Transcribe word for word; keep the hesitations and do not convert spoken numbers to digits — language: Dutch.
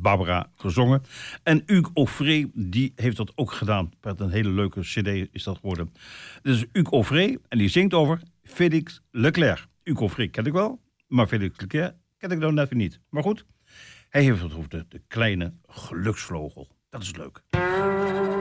Barbara gezongen. En Hugues Aufray, die heeft dat ook gedaan. Met een hele leuke cd is dat geworden. Dit is Hugues Aufray en die zingt over Félix Leclerc. Hugues Aufray ken ik wel, maar Félix Leclerc ken ik nou net weer niet. Maar goed, hij heeft het over de, de kleine geluksvogel. Dat is leuk.